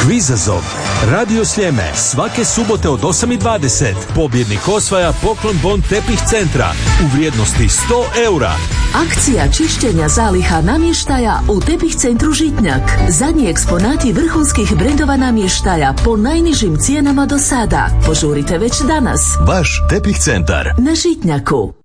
izazov. Radio Sljeme svake subote od 8:20. Pobjednik osvaja poklon Bond tepih centra u vrijednosti 100 eura. Akcija čišćenja zaliha namještaja u Tepih centru Žitnjak. Zadnji eksponati vrhunskih brendova namještaja po najnižim cijenama do sada. Požurite već danas. Vaš Tepih centar na Žitnjaku.